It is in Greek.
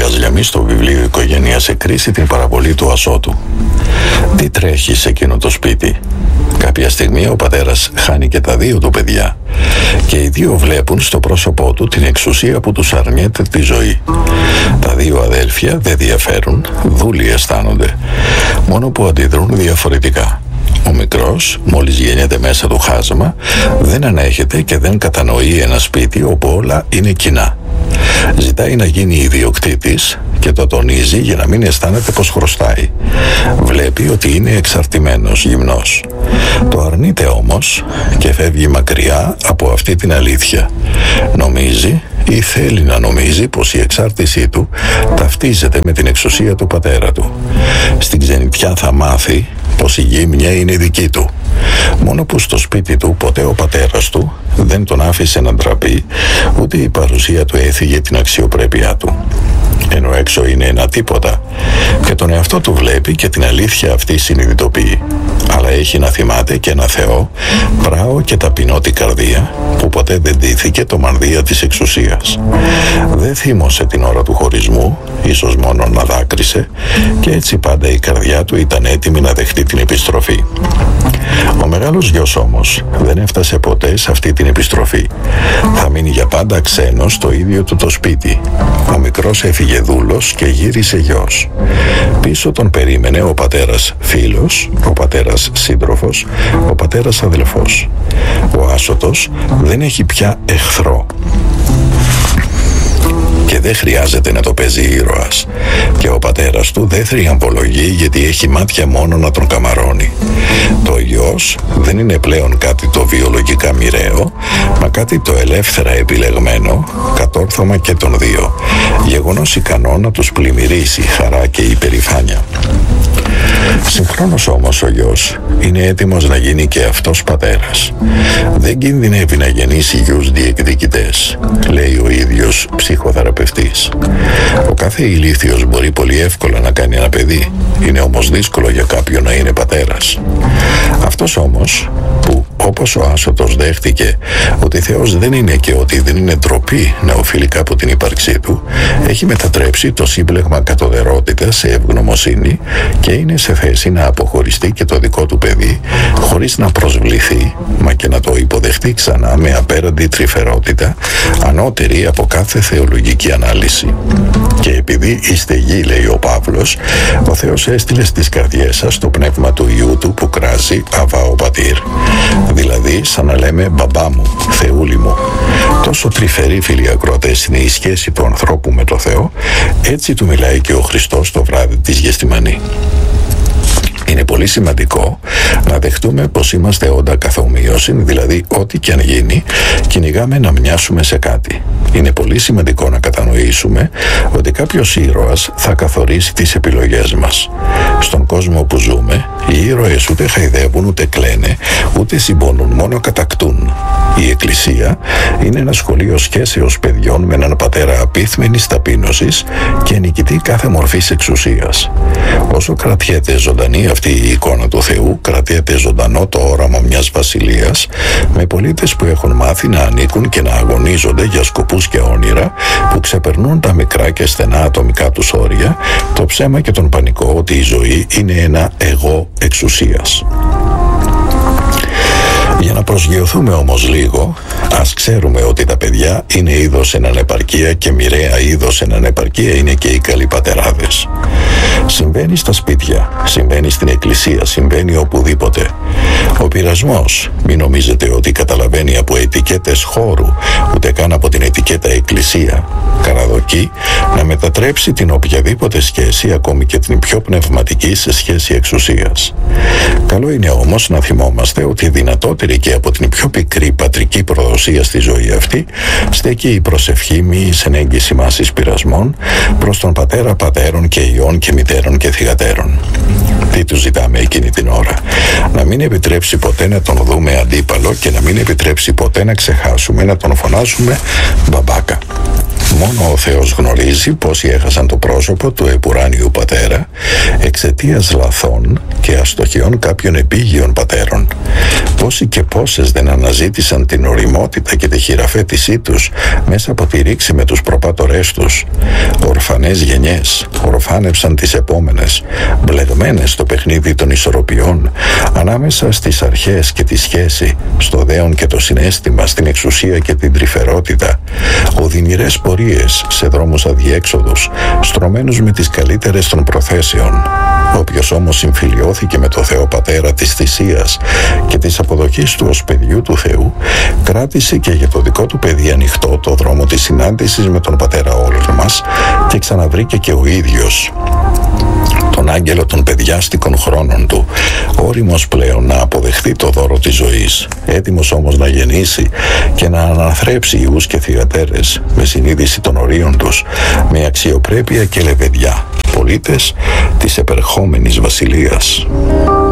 Ηλίας Λιαμής στο βιβλίο «Οικογένεια σε κρίση» την παραβολή του Ασώτου. Τι τρέχει σε εκείνο το σπίτι? Κάποια στιγμή ο πατέρας χάνει και τα δύο του παιδιά και οι δύο βλέπουν στο πρόσωπό του την εξουσία που τους αρνιέται τη ζωή. Τα δύο αδέλφια δεν διαφέρουν, δούλοι αισθάνονται, μόνο που αντιδρούν διαφορετικά. Ο μικρός, μόλις γεννιέται μέσα του χάσμα, δεν ανέχεται και δεν κατανοεί ένα σπίτι όπου όλα είναι κοινά. Ζητάει να γίνει ιδιοκτήτης και το τονίζει για να μην αισθάνεται πως χρωστάει. Βλέπει ότι είναι εξαρτημένος, γυμνός. Το αρνείται όμως και φεύγει μακριά από αυτή την αλήθεια. Νομίζει ή θέλει να νομίζει πως η εξάρτησή του ταυτίζεται με την εξουσία του πατέρα του. Στην ξενιτιά θα μάθει πως η γύμνια είναι δική του. Μόνο που στο σπίτι του ποτέ ο πατέρας του δεν τον άφησε να ντραπεί, ούτε η παρουσία του έφυγε την αξιοπρέπειά του. Ενώ έξω είναι ένα τίποτα και τον εαυτό του βλέπει και την αλήθεια αυτή συνειδητοποιεί. Αλλά έχει να θυμάται και ένα Θεό, πράο και ταπεινώτη καρδία που ποτέ δεν ντύθηκε το μανδύα της εξουσίας. Δεν θύμωσε την ώρα του χωρισμού, ίσως μόνο να δάκρυσε, και έτσι πάντα η καρδιά του ήταν έτοιμη να δεχτεί την επιστροφή. Ο μεγάλος γιος όμως δεν έφτασε ποτέ σε αυτή την επιστροφή. Θα μείνει για πάντα ξένος στο ίδιο του το σπίτι. Ο μικρός έφυγε δούλος και γύρισε γιος. Πίσω τον περίμενε ο πατέρας φίλος, ο πατέρας σύντροφος, ο πατέρας αδελφός. Ο Άσωτος δεν έχει πια εχθρό και δεν χρειάζεται να το παίζει ήρωας. Και ο πατέρας του δεν θριαμβολογεί γιατί έχει μάτια μόνο να τον καμαρώνει. Το γιος δεν είναι πλέον κάτι το βιολογικά μοιραίο, μα κάτι το ελεύθερα επιλεγμένο, κατόρθωμα και των δύο. Γεγονός ικανό να τους πλημμυρίσει η χαρά και η υπερηφάνεια. Συγχρόνως όμως ο γιος είναι έτοιμος να γίνει και αυτός πατέρας. Δεν κινδυνεύει να γεννήσει γιους διεκδικητές, λέει ο ίδιος ψυχοθεραπευτής. Ο κάθε ηλίθιος μπορεί πολύ εύκολα να κάνει ένα παιδί. Είναι όμως δύσκολο για κάποιον να είναι πατέρας. Αυτός όμως που, όπως ο Άσωτος δέχτηκε ότι Θεός δεν είναι και ότι δεν είναι ντροπή να οφείλει κάπου την ύπαρξή του, έχει μετατρέψει το σύμπλεγμα κατωτερότητα σε ευγνωμοσύνη και είναι σε θέση να αποχωριστεί και το δικό του παιδί χωρίς να προσβληθεί, μα και να το υποδεχτεί ξανά με απέραντη τρυφερότητα, ανώτερη από κάθε θεολογική ανάλυση. Και επειδή είστε γη, λέει ο Παύλος, ο Θεός έστειλε στις καρδιές σας το πνεύμα του Υιού του που κράζει Αβά ο Πατήρ. Δηλαδή σαν να λέμε μπαμπά μου, Θεούλη μου. Τόσο τρυφερή, φίλοι ακροατές, είναι η σχέση του ανθρώπου με το Θεό, έτσι του μιλάει και ο Χριστός το βράδυ της Γεστημανή. Είναι πολύ σημαντικό να δεχτούμε πως είμαστε όντα καθομοίωσιν, δηλαδή ό,τι και αν γίνει, κυνηγάμε να μοιάσουμε σε κάτι. Είναι πολύ σημαντικό να κατανοήσουμε ότι κάποιος ήρωας θα καθορίσει τις επιλογές μας. Στον κόσμο που ζούμε, οι ήρωες ούτε χαϊδεύουν, ούτε κλαίνε, ούτε συμπονούν, μόνο κατακτούν. Η Εκκλησία είναι ένα σχολείο σχέσεως παιδιών με έναν πατέρα απίθμενης ταπείνωσης και νικητή κάθε μορφής εξουσίας. Όσο κρατιέται ζωντανή αυτή η εικόνα του Θεού, κρατιέται ζωντανό το όραμα μιας βασιλείας, με πολίτες που έχουν μάθει να ανήκουν και να αγωνίζονται για σκοπούς και όνειρα που ξεπερνούν τα μικρά και στενά ατομικά τους όρια, το ψέμα και τον πανικό ότι η ζωή είναι ένα εγώ εξουσίας. Για να προσγειωθούμε όμως λίγο, ας ξέρουμε ότι τα παιδιά είναι είδος εν ανεπαρκία και μοιραία είδος εν ανεπαρκία είναι και οι καλοί πατεράδες. Συμβαίνει στα σπίτια, συμβαίνει στην εκκλησία, συμβαίνει οπουδήποτε. Ο πειρασμός, μην νομίζετε ότι καταλαβαίνει από ετικέτες χώρου, ούτε καν από την ετικέτα εκκλησία. Καραδοκεί να μετατρέψει την οποιαδήποτε σχέση, ακόμη και την πιο πνευματική, σε σχέση εξουσίας. Καλό είναι όμως να θυμόμαστε ότι δυνατότερη και από την πιο πικρή πατρική προδοσία στη ζωή αυτή στέκει η προσευχή μη συνέγγιση μάσης πειρασμών προς τον πατέρα πατέρων και ιών και μητέρων και θυγατέρων. Τι του ζητάμε εκείνη την ώρα? Να μην επιτρέψει ποτέ να τον δούμε αντίπαλο και να μην επιτρέψει ποτέ να ξεχάσουμε να τον φωνάζουμε μπαμπάκα. Μόνο ο Θεός γνωρίζει πόσοι έχασαν το πρόσωπο του επουράνιου πατέρα εξαιτίας λαθών και αστοχιών κάποιων επίγειων πατέρων. Πόσοι και πόσες δεν αναζήτησαν την ωριμότητα και τη χειραφέτησή τους μέσα από τη ρήξη με τους προπάτορές τους. Ορφανές γενιές ορφάνευσαν τις επόμενες, μπλεγμένες στο παιχνίδι των ισορροπιών, ανάμεσα στις αρχές και τη σχέση, στο δέον και το συναίσθημα, στην εξουσία και την τρυφερότητα, οδυνηρές πορείες σε δρόμους αδιέξοδους, στρωμένους με τις καλύτερες των προθέσεων. Όποιος όμως συμφιλιώθηκε με το Θεό Πατέρα της θυσίας και της αποδοχής του ως παιδιού του Θεού, κράτησε και για το δικό του παιδί ανοιχτό το δρόμο της συνάντησης με τον Πατέρα όλων μας και ξαναβρήκε και ο ίδιος τον άγγελο των παιδιάστικων χρόνων του, όριμος πλέον να αποδεχθεί το δώρο της ζωής, έτοιμος όμως να γεννήσει και να αναθρέψει ιούς και θυγατέρες με συνείδηση των ορίων τους, με αξιοπρέπεια και λεβεδιά, πολίτες της επερχόμενης βασιλείας.